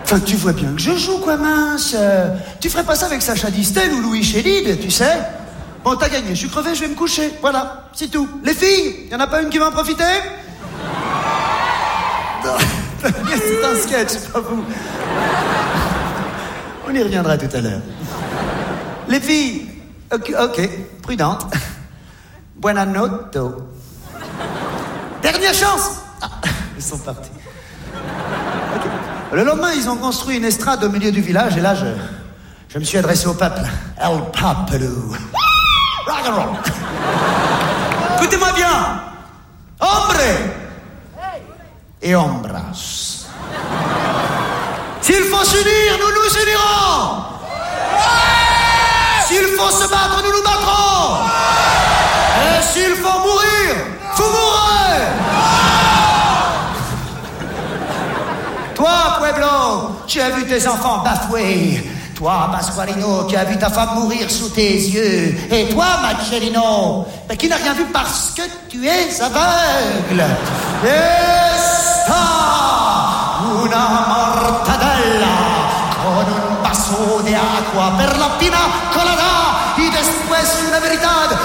Enfin, tu vois bien que je joue, quoi, mince. Tu ferais pas ça avec Sacha Distel ou Louis Chédid, tu sais? Bon, t'as gagné, je suis crevé, je vais me coucher. Voilà, c'est tout. Les filles, y en a pas une qui va en profiter? Non, c'est un sketch, pas vous. On y reviendra tout à l'heure. Les filles, ok, prudente. Buonanotte. Dernière chance. Ah, ils sont partis. Okay. Le lendemain, ils ont construit une estrade au milieu du village et là, je me suis adressé au peuple. El Papelou. Rock and roll. Écoutez-moi bien. Hombre et hombras. S'il faut s'unir, nous nous unirons. S'il faut se battre, nous nous battrons. Et s'il faut mourir, vous mourrez. Toi, Pueblo, tu as vu tes enfants bafoués. Toi, Pasqualino, tu as vu ta femme mourir sous tes yeux. Et toi, Marcellino, qui n'a rien vu parce que tu es aveugle. Esta una mortadella con un vaso de agua per la pina colada y después una veritad